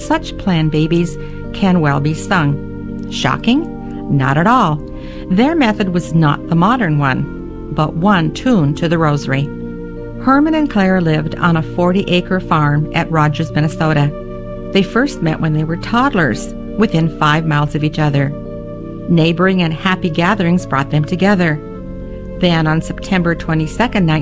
such planned babies can well be sung. Shocking? Not at all. Their method was not the modern one, but one tuned to the rosary. Herman and Clara lived on a 40-acre farm at Rogers, Minnesota. They first met when they were toddlers, within 5 miles of each other. Neighboring and happy gatherings brought them together. Then on September 22,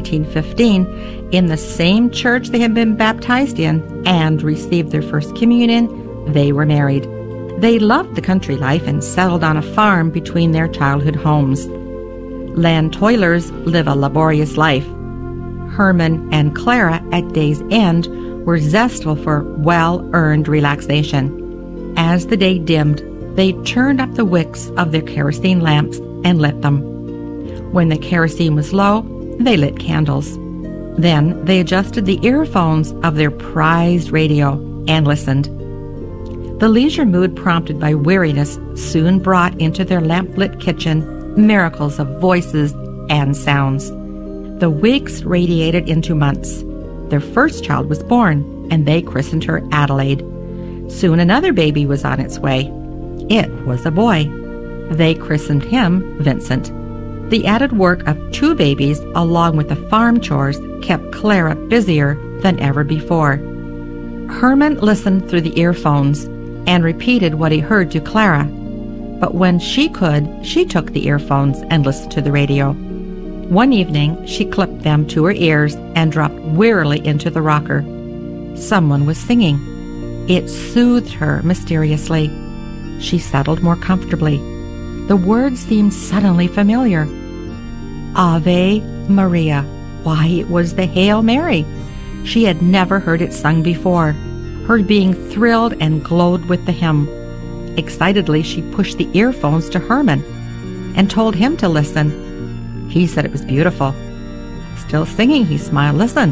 1915, in the same church they had been baptized in and received their first communion, they were married. They loved the country life and settled on a farm between their childhood homes. Land toilers live a laborious life. Herman and Clara, at day's end, were zestful for well-earned relaxation. As the day dimmed, they turned up the wicks of their kerosene lamps and lit them. When the kerosene was low, they lit candles. Then they adjusted the earphones of their prized radio and listened. The leisure mood prompted by weariness soon brought into their lamp-lit kitchen miracles of voices and sounds. The weeks radiated into months. Their first child was born, and they christened her Adelaide. Soon another baby was on its way. It was a boy. They christened him Vincent. The added work of 2 babies, along with the farm chores, kept Clara busier than ever before. Herman listened through the earphones and repeated what he heard to Clara. But when she could, she took the earphones and listened to the radio. One evening, she clipped them to her ears and dropped wearily into the rocker. Someone was singing. It soothed her mysteriously. She settled more comfortably. The words seemed suddenly familiar. Ave Maria. Why, it was the Hail Mary. She had never heard it sung before. Her being thrilled and glowed with the hymn. Excitedly, she pushed the earphones to Herman and told him to listen. He said it was beautiful. Still singing, he smiled. Listen.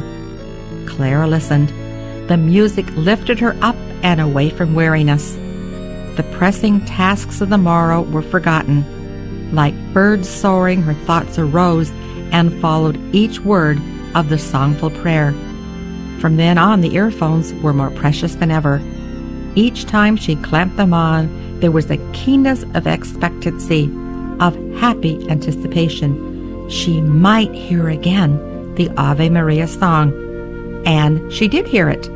Clara listened. The music lifted her up and away from weariness. The pressing tasks of the morrow were forgotten. Like birds soaring, her thoughts arose and followed each word of the songful prayer. From then on, the earphones were more precious than ever. Each time she clamped them on, there was a keenness of expectancy, of happy anticipation. She might hear again the Ave Maria song. And she did hear it.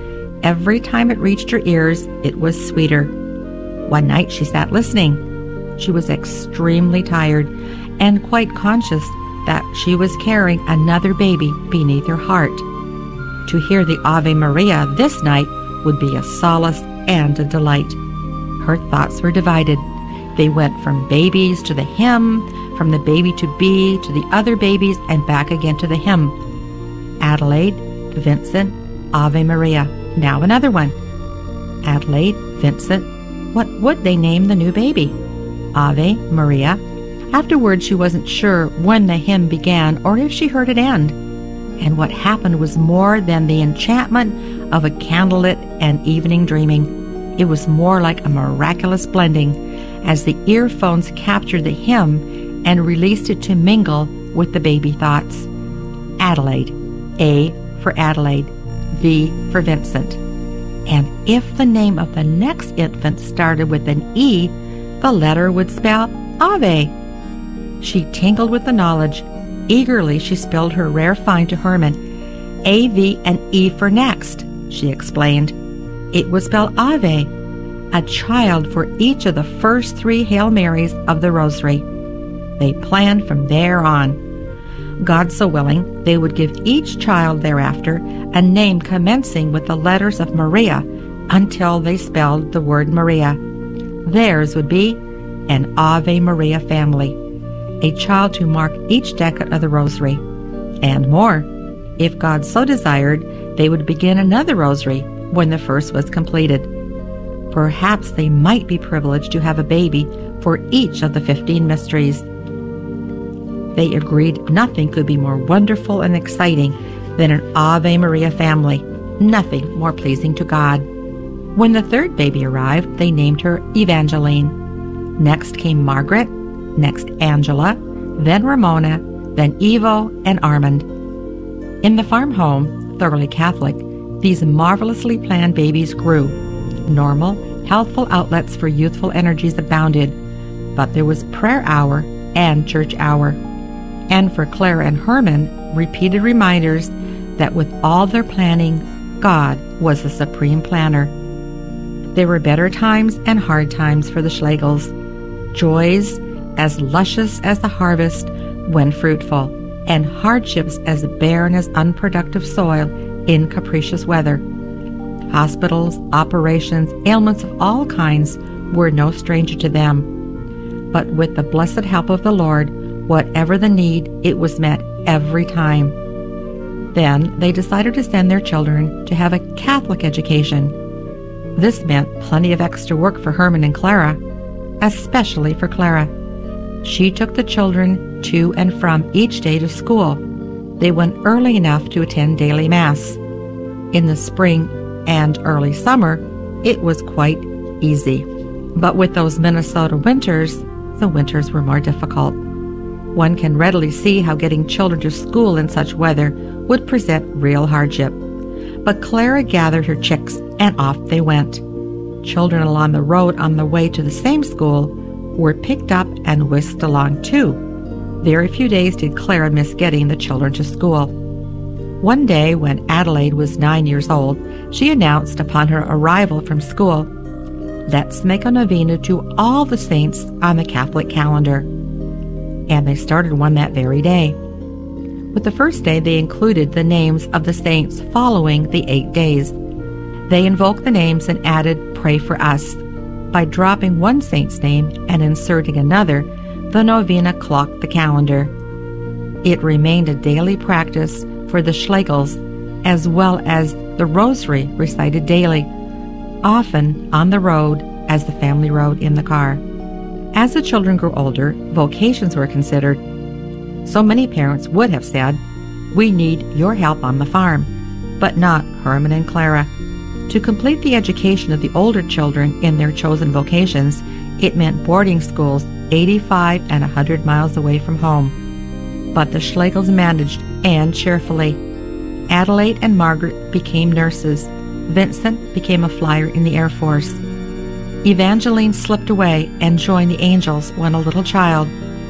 Every time it reached her ears, it was sweeter. One night she sat listening. She was extremely tired and quite conscious that she was carrying another baby beneath her heart. To hear the Ave Maria this night would be a solace and a delight. Her thoughts were divided. They went from babies to the hymn, from the baby to be to the other babies, and back again to the hymn. Adelaide, Vincent, Ave Maria. Now another one. Adelaide, Vincent. What would they name the new baby? Ave Maria. Afterwards, she wasn't sure when the hymn began or if she heard it end. And what happened was more than the enchantment of a candlelit and evening dreaming. It was more like a miraculous blending as the earphones captured the hymn and released it to mingle with the baby thoughts. Adelaide. A for Adelaide. V for Vincent. And if the name of the next infant started with an E, the letter would spell Ave. She tingled with the knowledge. Eagerly, she spilled her rare find to Herman. A-V and E for next, she explained. It would spell Ave, a child for each of the first 3 Hail Marys of the Rosary. They planned from there on. God so willing, they would give each child thereafter a name commencing with the letters of Maria until they spelled the word Maria. Theirs would be an Ave Maria family, a child to mark each decade of the Rosary. And more, if God so desired, they would begin another Rosary when the first was completed. Perhaps they might be privileged to have a baby for each of the 15 mysteries. They agreed nothing could be more wonderful and exciting than an Ave Maria family, nothing more pleasing to God. When the 3rd baby arrived, they named her Evangeline. Next came Margaret, next Angela, then Ramona, then Ivo and Armand. In the farm home, thoroughly Catholic, these marvelously planned babies grew. Normal, healthful outlets for youthful energies abounded, but there was prayer hour and church hour. And for Clara and Herman, repeated reminders that with all their planning, God was the supreme planner. There were better times and hard times for the Schlegels, joys as luscious as the harvest when fruitful, and hardships as barren as unproductive soil in capricious weather. Hospitals, operations, ailments of all kinds were no stranger to them. But with the blessed help of the Lord, whatever the need, it was met every time. Then they decided to send their children to have a Catholic education. This meant plenty of extra work for Herman and Clara, especially for Clara. She took the children to and from each day to school. They went early enough to attend daily Mass. In the spring and early summer, it was quite easy. But with those Minnesota winters, the winters were more difficult. One can readily see how getting children to school in such weather would present real hardship. But Clara gathered her chicks and off they went. Children along the road on the way to the same school were picked up and whisked along too. Very few days did Clara miss getting the children to school. One day, when Adelaide was 9 years old, she announced upon her arrival from school, "Let's make a novena to all the saints on the Catholic calendar." And they started one that very day. With the first day, they included the names of the saints following the 8 days. They invoked the names and added "Pray for us." By dropping one saint's name and inserting another, the novena clocked the calendar. It remained a daily practice for the Schlegels, as well as the rosary recited daily, often on the road as the family rode in the car. As the children grew older, vocations were considered. So many parents would have said, "We need your help on the farm," but not Herman and Clara. To complete the education of the older children in their chosen vocations, it meant boarding schools 85 and 100 miles away from home. But the Schlegels managed, and cheerfully. Adelaide and Margaret became nurses. Vincent became a flyer in the Air Force. Evangeline slipped away and joined the Angels when a little child.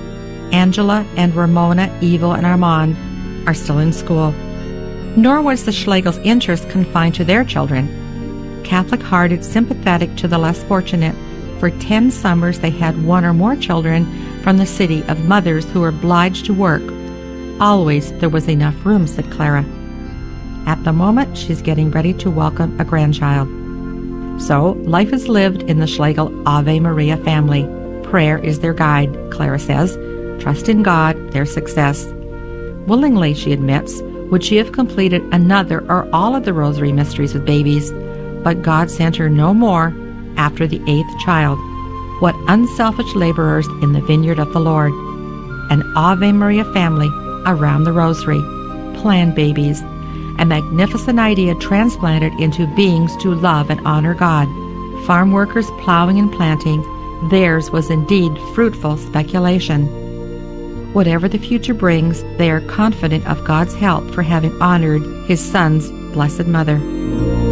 Angela and Ramona, Evo, and Armand are still in school. Nor was the Schlegels' interest confined to their children. Catholic-hearted, sympathetic to the less fortunate, for 10 summers they had one or more children from the city of mothers who were obliged to work. Always there was enough room, said Clara. At the moment, she's getting ready to welcome a grandchild. So, life is lived in the Schlegel Ave Maria family. Prayer is their guide, Clara says. Trust in God, their success. Willingly, she admits, would she have completed another or all of the rosary mysteries with babies, but God sent her no more after the 8th child. What unselfish laborers in the vineyard of the Lord. An Ave Maria family around the rosary. Planned babies. A magnificent idea transplanted into beings to love and honor God. Farm workers plowing and planting. Theirs was indeed fruitful speculation. Whatever the future brings, they are confident of God's help for having honored His Son's Blessed Mother.